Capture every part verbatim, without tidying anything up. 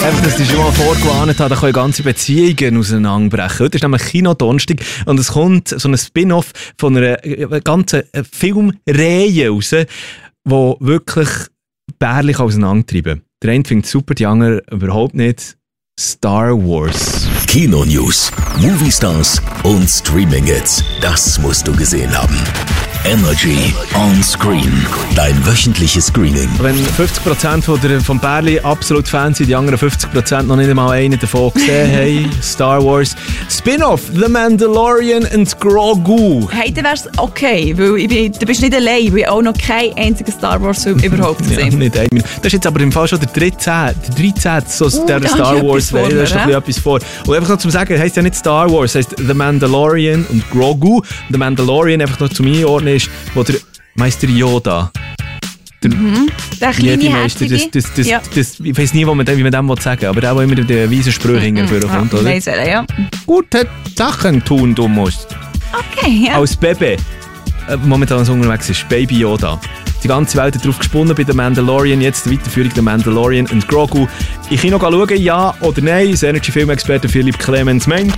Einfach, dass ich schon mal vorgewarnt habe, da können ganze Beziehungen auseinanderbrechen. Heute ist nämlich Kino-Donnerstag und es kommt so ein Spin-off von einer ganzen Filmreihe raus, die wirklich bärlich auseinandertreiben. Der eine findet es super, die andere überhaupt nicht. Star Wars. Kino-News, Movie-Stars und Streaming-Hits. Das musst du gesehen haben. Energy on Screen. Dein wöchentliches Screening. Wenn fünfzig Prozent von der, vom Bärli absolut Fans sind, die anderen fünfzig Prozent noch nicht einmal einen davon gesehen haben. Star Wars. Spin-off, The Mandalorian and Grogu. Hey, dann wär's okay, weil ich bin, du bist nicht allein, weil ich auch noch keinen einzigen Star Wars Film überhaupt gesehen. Ja, nicht ein Minute. Das ist jetzt aber im Fall schon der dreizehnte, der dreizehnte so uh, der Star Wars Welt. Da ist noch etwas vor. Und einfach noch zum Sagen, es heisst ja nicht Star Wars, es heisst The Mandalorian und Grogu. The Mandalorian einfach noch zum Einordnen ist, wo der Meister Yoda, der, mhm. der kleine Meister, das, das, das, ja. das, ich weiss nie, wie man dem, wie man dem sagen will, aber der, der immer den weisen Sprüche mhm. hinterherkommt, ja, oder? Weiss er, ja. Gute Sachen tun du musst. Okay, ja. Als Baby, äh, momentan so unterwegs ist, Baby Yoda. Die ganze Welt hat darauf gesponnen bei The Mandalorian, jetzt die Weiterführung der Mandalorian und Grogu. Ich kann noch schauen, ja oder nein, das Energy-Film-Experte Philipp Clemens meint.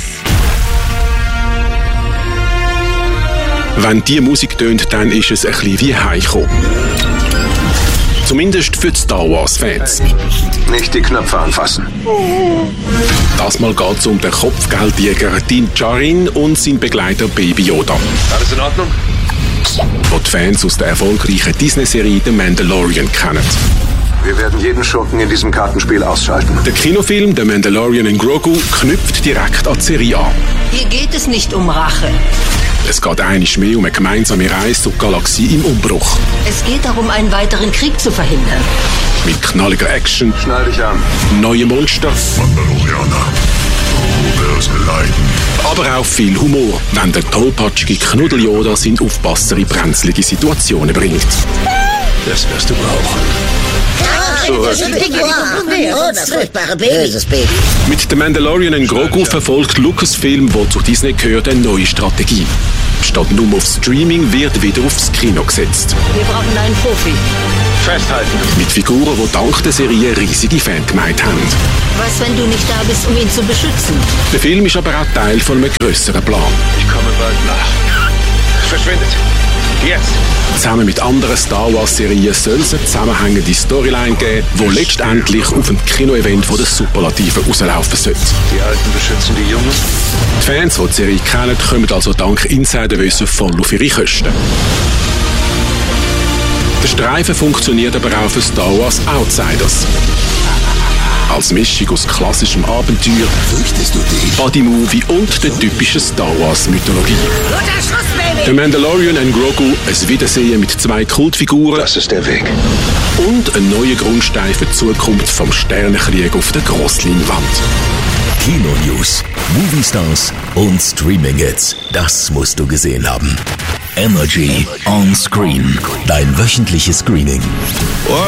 Wenn diese Musik tönt, dann ist es ein bisschen wie heimkommen. Zumindest für die Star Wars-Fans. Nicht die Knöpfe anfassen. Das Mal geht es um den Kopfgeldjäger Din Djarin und seinen Begleiter Baby Yoda. Alles in Ordnung? Wo die Fans aus der erfolgreichen Disney-Serie The Mandalorian kennen. Wir werden jeden Schurken in diesem Kartenspiel ausschalten. Der Kinofilm The Mandalorian and Grogu knüpft direkt an die Serie an. Hier geht es nicht um Rache. Es geht einmal mehr um eine gemeinsame Reise durch die Galaxie im Umbruch. Es geht darum, einen weiteren Krieg zu verhindern. Mit knalliger Action, Schnall dich an. neue Monster, Mandalorianer, du wirst leiden. aber auch viel Humor, wenn der tollpatschige Knuddel-Yoda seinen Aufpasser in brenzlige Situationen bringt. Das wirst du brauchen. Oh, das furchtbare Böses Baby. Mit The Mandalorian and Grogu verfolgt Lucasfilm, wo zu Disney gehört, eine neue Strategie. Statt nur auf Streaming wird wieder aufs Kino gesetzt. Wir brauchen einen Profi. Festhalten. Mit Figuren, die dank der Serie riesige Fangemeinde haben. Was, wenn du nicht da bist, um ihn zu beschützen? Der Film ist aber auch Teil von einem grösseren Plan. Ich komme bald nach. Verschwindet. Jetzt. Zusammen mit anderen Star Wars-Serien soll es eine zusammenhängende Storyline geben, die letztendlich auf ein Kino-Event von der Superlativen rauslaufen sollte. Die Alten beschützen die Jungen. Die Fans, die die Serie kennen, kommen also dank Insiderwissen voll auf ihre Kosten. Der Streifen funktioniert aber auch für Star Wars Outsiders. Als Mischung aus klassischem Abenteuer, Fürchtest du dich? Buddy-Movie und der typischen Star Wars-Mythologie. Guter Schuss, Baby! The Mandalorian and Grogu, ein Wiedersehen mit zwei Kultfiguren Das ist der Weg. und ein neuer Grundstein für die Zukunft vom Sternenkrieg auf der Grossleinwand. Kino-News, Movie-Stars und Streaming-Hits. Das musst du gesehen haben. Energy on Screen. Dein wöchentliches Screening.